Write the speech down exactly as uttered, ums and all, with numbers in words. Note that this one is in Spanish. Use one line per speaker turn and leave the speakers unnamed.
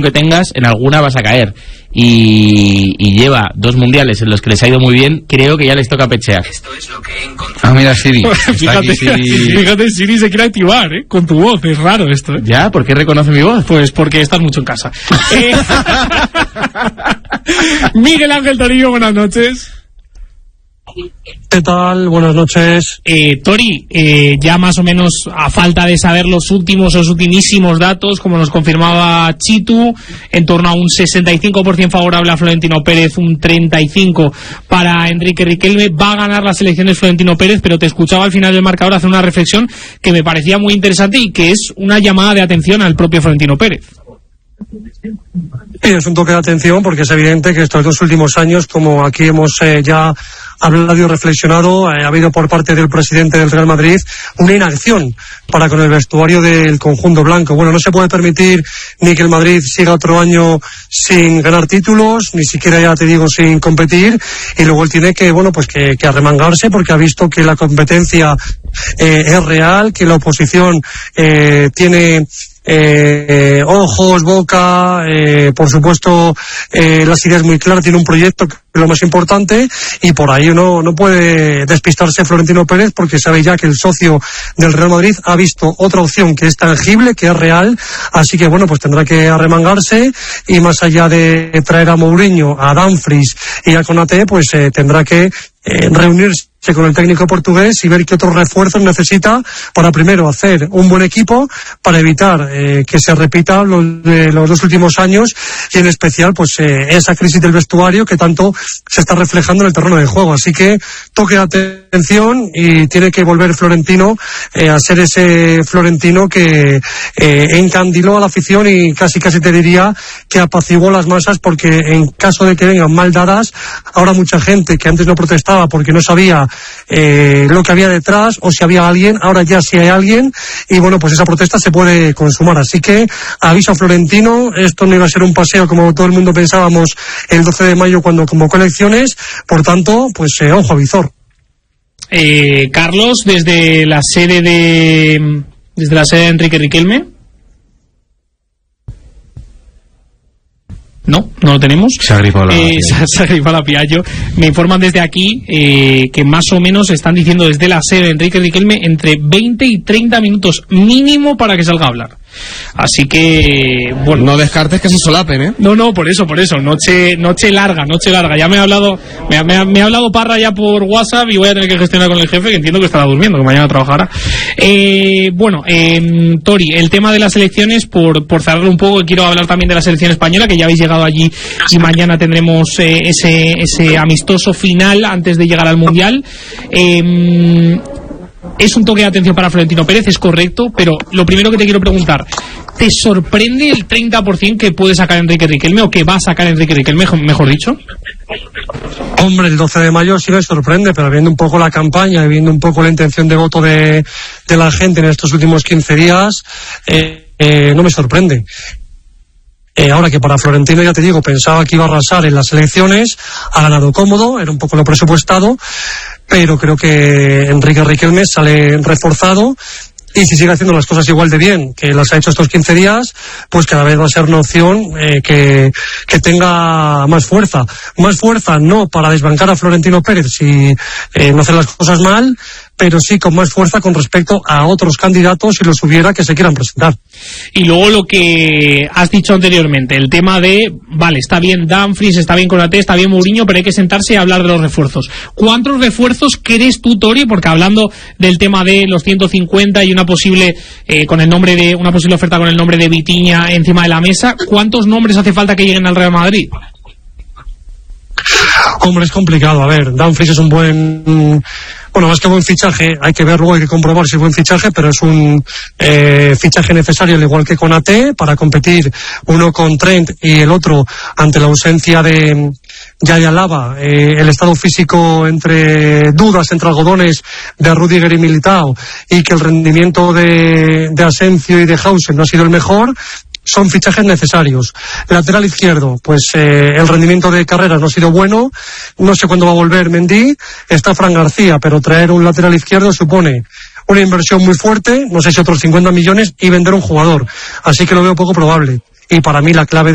que tengas, en alguna vas a caer. Y, y lleva dos mundiales en los que les ha ido muy bien, creo que ya les toca pechear.
Esto es lo que he encontrado.
Ah, mira, Siri.
Fíjate,
Siri.
fíjate, Siri se quiere activar, ¿eh? Con tu voz, es raro esto, ¿eh?
¿Ya? ¿Por qué reconoce mi voz?
Pues porque estás mucho en casa. eh... Miguel Ángel Torillo, buenas noches.
¿Qué tal? Buenas noches.
Eh, Tori, eh, ya más o menos a falta de saber los últimos, los ultimísimos datos, como nos confirmaba Chitu, en torno a un sesenta y cinco por ciento favorable a Florentino Pérez, un treinta y cinco por ciento para Enrique Riquelme. Va a ganar las elecciones Florentino Pérez, pero te escuchaba al final del marcador hacer una reflexión que me parecía muy interesante y que es una llamada de atención al propio Florentino Pérez.
Sí, es un toque de atención porque es evidente que estos dos últimos años, como aquí hemos eh, ya hablado y reflexionado, eh, ha habido por parte del presidente del Real Madrid una inacción para con el vestuario del conjunto blanco. Bueno, no se puede permitir ni que el Madrid siga otro año sin ganar títulos, ni siquiera, ya te digo, sin competir, y luego él tiene que, bueno, pues que, que arremangarse porque ha visto que la competencia eh, es real, que la oposición eh, tiene Eh, eh, ojos, boca, eh, por supuesto eh, las ideas muy claras, tiene un proyecto que es lo más importante, y por ahí no, no puede despistarse Florentino Pérez porque sabe ya que el socio del Real Madrid ha visto otra opción que es tangible, que es real, así que bueno, pues tendrá que arremangarse, y más allá de traer a Mourinho, a Dumfries y a Konaté, pues eh, tendrá que eh, reunirse con el técnico portugués y ver qué otros refuerzos necesita para primero hacer un buen equipo, para evitar eh, que se repita lo de los dos últimos años, y en especial pues eh, esa crisis del vestuario que tanto se está reflejando en el terreno de juego. Así que toque de atención, y tiene que volver Florentino eh, a ser ese Florentino que eh, encandiló a la afición y casi casi te diría que apaciguó las masas, porque en caso de que vengan mal dadas, ahora mucha gente que antes no protestaba porque no sabía Eh, lo que había detrás o si había alguien, ahora ya sí hay alguien, y bueno, pues esa protesta se puede consumar. Así que aviso a Florentino, esto no iba a ser un paseo como todo el mundo pensábamos el doce de mayo cuando convocó elecciones, por tanto, pues eh, ojo a visor.
Eh, Carlos, desde la sede de desde la sede de Enrique Riquelme. No, no lo tenemos.
Se ha gripado la
eh, se, se ha gripado la Piallo. Me informan desde aquí eh, que más o menos están diciendo desde la sede de Enrique Riquelme entre veinte y treinta minutos mínimo para que salga a hablar. Así que, bueno.
No descartes que se solapen, ¿eh?
No, no, por eso, por eso. Noche noche larga, noche larga. Ya me ha hablado me ha, me ha, me ha hablado Parra ya por WhatsApp, y voy a tener que gestionar con el jefe, que entiendo que estará durmiendo, que mañana trabajará. Eh, bueno, eh, Tori, el tema de las elecciones, por, por cerrarlo un poco, quiero hablar también de la selección española, que ya habéis llegado allí y mañana tendremos eh, ese, ese amistoso final antes de llegar al Mundial. Eh, Es un toque de atención para Florentino Pérez, es correcto, pero lo primero que te quiero preguntar, ¿te sorprende el treinta por ciento que puede sacar Enrique Riquelme, o que va a sacar Enrique Riquelme, mejor dicho?
Hombre, el doce de mayo sí me sorprende, pero viendo un poco la campaña y viendo un poco la intención de voto de, de la gente en estos últimos quince días, eh, eh, no me sorprende. Eh, ahora que para Florentino, ya te digo, pensaba que iba a arrasar en las elecciones, ha ganado cómodo, era un poco lo presupuestado, pero creo que Enrique Riquelme sale reforzado, y si sigue haciendo las cosas igual de bien que las ha hecho estos quince días, pues cada vez va a ser una opción eh, que, que tenga más fuerza. Más fuerza no para desbancar a Florentino Pérez si eh, no hace las cosas mal, pero sí con más fuerza con respecto a otros candidatos, si los hubiera, que se quieran presentar.
Y luego lo que has dicho anteriormente, el tema de, vale, está bien Dumfries, está bien Konaté, está bien Mourinho, pero hay que sentarse y hablar de los refuerzos. ¿Cuántos refuerzos crees tú, Tori? Porque hablando del tema de los ciento cincuenta y una posible eh, con el nombre de una posible oferta con el nombre de Vitinha encima de la mesa, ¿cuántos nombres hace falta que lleguen al Real Madrid?
Hombre, es complicado. A ver, Dumfries es un buen... Bueno, más que buen fichaje, hay que ver luego, hay que comprobar si es buen fichaje, pero es un eh, fichaje necesario, al igual que Konaté, para competir uno con Trent y el otro ante la ausencia de Yaya Lava, eh, el estado físico entre dudas, entre algodones de Rudiger y Militao, y que el rendimiento de, de Asensio y de Hausen no ha sido el mejor. Son fichajes necesarios. Lateral izquierdo, pues eh, el rendimiento de Carreras no ha sido bueno, no sé cuándo va a volver Mendy, está Fran García, pero traer un lateral izquierdo supone una inversión muy fuerte, no sé si otros cincuenta millones, y vender un jugador, así que lo veo poco probable. Y para mí la clave